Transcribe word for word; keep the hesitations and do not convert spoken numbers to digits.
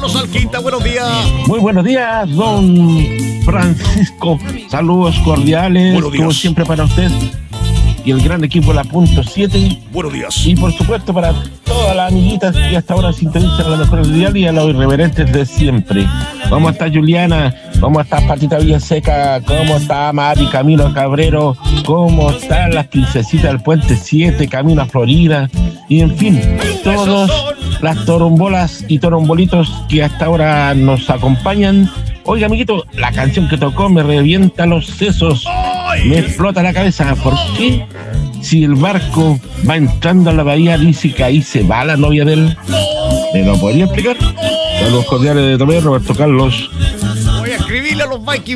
Carlos Alquinta, buenos días. Muy buenos días, don Francisco. Saludos cordiales, Buenos días. como siempre para usted y el gran equipo de la Punto siete. Buenos días. Y por supuesto para todas las amiguitas que hasta ahora sintonizan la mejor del diario y a los irreverentes de siempre. ¿Cómo está Juliana? ¿Cómo está Patita Villaseca? ¿Cómo está Mari Camino Cabrero? ¿Cómo están las princesitas del Puente siete, Camino a Florida? Y en fin, todos las torombolas y torombolitos que hasta ahora nos acompañan. Oiga, amiguito, la canción que tocó me revienta los sesos, me explota la cabeza. ¿Por qué? Si el barco va entrando a la bahía, dice que ahí se va la novia de él. ¿Me lo podría explicar? Saludos cordiales de Tomé, Roberto Carlos. Voy a escribirle a los Vikings.